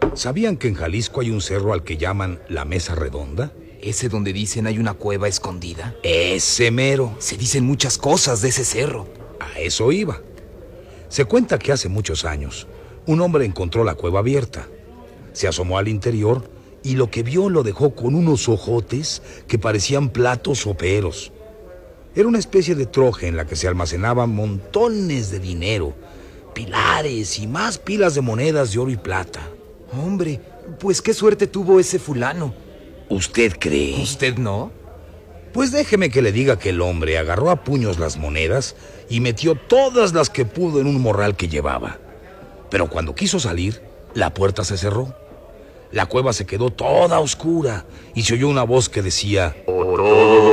¿Sabían que en Jalisco hay un cerro al que llaman la Mesa Redonda? ¿Ese donde dicen hay una cueva escondida? Ese mero. Se dicen muchas cosas de ese cerro. A eso iba. Se cuenta que hace muchos años, un hombre encontró la cueva abierta. Se asomó al interior y lo que vio lo dejó con unos ojotes que parecían platos soperos. Era una especie de troje en la que se almacenaban montones de dinero, pilares y más pilas de monedas de oro y plata. Hombre, pues qué suerte tuvo ese fulano. ¿Usted cree? ¿Usted no? Pues déjeme que le diga que el hombre agarró a puños las monedas y metió todas las que pudo en un morral que llevaba. Pero cuando quiso salir, la puerta se cerró. La cueva se quedó toda oscura y se oyó una voz que decía: